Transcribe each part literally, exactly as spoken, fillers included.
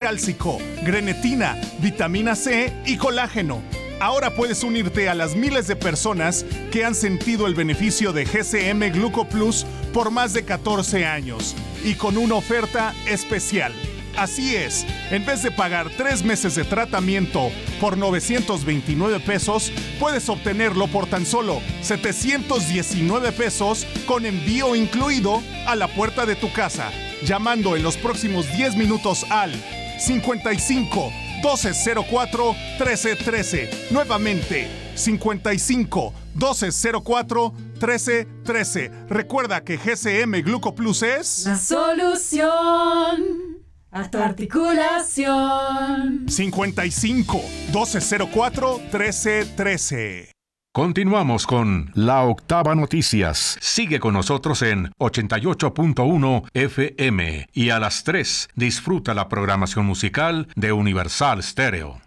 cálcico, grenetina, vitamina C y colágeno. Ahora puedes unirte a las miles de personas que han sentido el beneficio de G C M Gluco Plus por más de catorce años y con una oferta especial. Así es, en vez de pagar tres meses de tratamiento por novecientos veintinueve pesos, puedes obtenerlo por tan solo setecientos diecinueve pesos con envío incluido a la puerta de tu casa, llamando en los próximos diez minutos al cincuenta y cinco, doce cero cuatro, trece trece. Nuevamente, cincuenta y cinco, doce cero cuatro, trece trece. Recuerda que G C M Gluco Plus es la solución a tu articulación. cincuenta y cinco, doce cero cuatro, trece trece. Continuamos con La Octava Noticias. Sigue con nosotros en ochenta y ocho punto uno F M y a las tres disfruta la programación musical de Universal Stereo.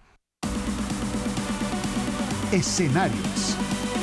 Escenarios.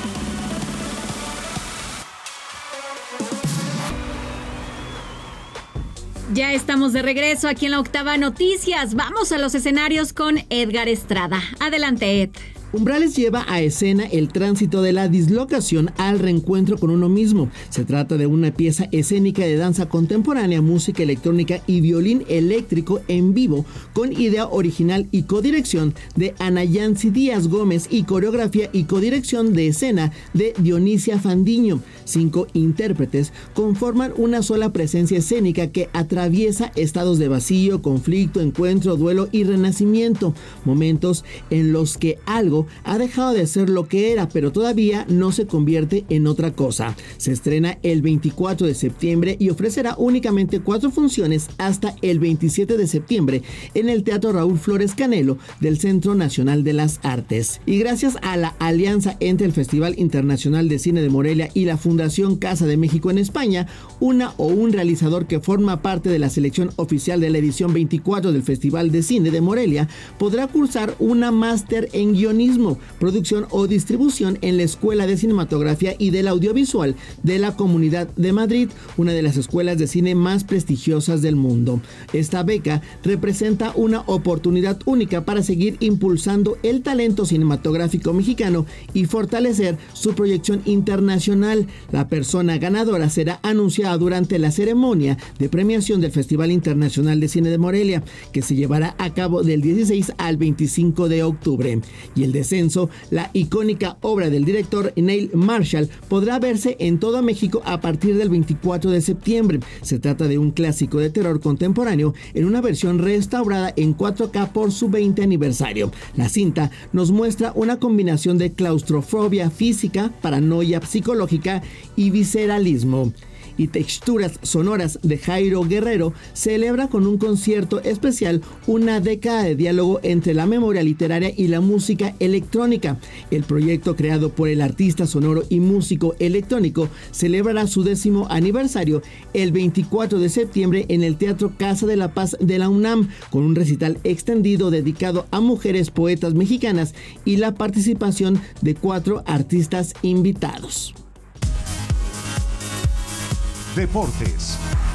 Ya estamos de regreso aquí en La Octava Noticias. Vamos a los escenarios con Edgar Estrada. Adelante, Ed. Umbrales lleva a escena el tránsito de la dislocación al reencuentro con uno mismo. Se trata de una pieza escénica de danza contemporánea, música electrónica y violín eléctrico en vivo, con idea original y codirección de Ana Yancy Díaz Gómez y coreografía y codirección de escena de Dionisia Fandiño. Cinco intérpretes conforman una sola presencia escénica que atraviesa estados de vacío, conflicto, encuentro, duelo y renacimiento. Momentos en los que algo ha dejado de ser lo que era, pero todavía no se convierte en otra cosa. Se estrena el veinticuatro de septiembre y ofrecerá únicamente cuatro funciones hasta el veintisiete de septiembre en el Teatro Raúl Flores Canelo del Centro Nacional de las Artes. Y gracias a la alianza entre el Festival Internacional de Cine de Morelia y la Fundación Casa de México en España, una o un realizador que forma parte de la selección oficial de la edición veinticuatro del Festival de Cine de Morelia podrá cursar una máster en guionismo, producción o distribución en la Escuela de Cinematografía y del Audiovisual de la Comunidad de Madrid, una de las escuelas de cine más prestigiosas del mundo. Esta beca representa una oportunidad única para seguir impulsando el talento cinematográfico mexicano y fortalecer su proyección internacional. La persona ganadora será anunciada durante la ceremonia de premiación del Festival Internacional de Cine de Morelia, que se llevará a cabo del dieciséis al veinticinco de octubre. Y el descenso, la icónica obra del director Neil Marshall, podrá verse en todo México a partir del veinticuatro de septiembre. Se trata de un clásico de terror contemporáneo en una versión restaurada en cuatro K por su veinte aniversario. La cinta nos muestra una combinación de claustrofobia física, paranoia psicológica y visceralismo. Y texturas sonoras de Jairo Guerrero celebra con un concierto especial una década de diálogo entre la memoria literaria y la música electrónica. El proyecto, creado por el artista sonoro y músico electrónico, celebrará su décimo aniversario el veinticuatro de septiembre en el Teatro Casa de la Paz de la UNAM, con un recital extendido dedicado a mujeres poetas mexicanas y la participación de cuatro artistas invitados. Deportes.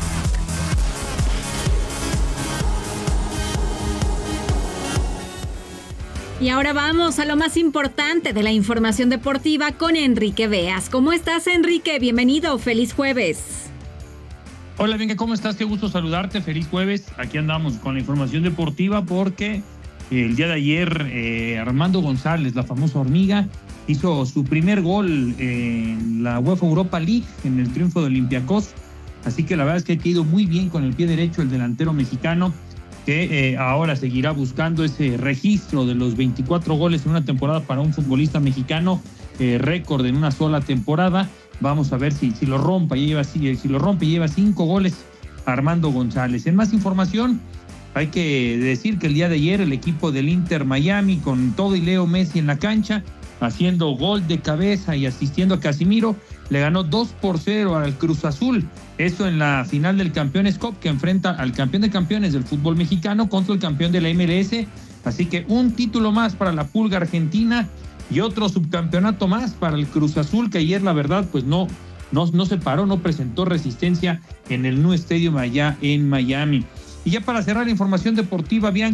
Y ahora vamos a lo más importante de la información deportiva con Enrique Beas. ¿Cómo estás, Enrique? Bienvenido, feliz jueves. Hola, venga, ¿cómo estás? Qué gusto saludarte, feliz jueves. Aquí andamos con la información deportiva porque el día de ayer eh, Armando González, la famosa hormiga, hizo su primer gol en la UEFA Europa League en el triunfo de Olympiacos. Así que la verdad es que ha ido muy bien con el pie derecho el delantero mexicano, que eh, ahora seguirá buscando ese registro de los veinticuatro goles en una temporada para un futbolista mexicano, eh, récord en una sola temporada. Vamos a ver si, si lo rompe y lleva, si, si lo rompe y lleva cinco goles Armando González. En más información, hay que decir que el día de ayer el equipo del Inter Miami, con todo y Leo Messi en la cancha, haciendo gol de cabeza y asistiendo a Casimiro, le ganó dos por cero al Cruz Azul. Esto en la final del Campeones Cup, que enfrenta al campeón de campeones del fútbol mexicano contra el campeón de la M L S. Así que un título más para la Pulga Argentina y otro subcampeonato más para el Cruz Azul, que ayer la verdad pues no, no, no se paró, no presentó resistencia en el New Stadium allá en Miami. Y ya para cerrar la información deportiva, Bianca,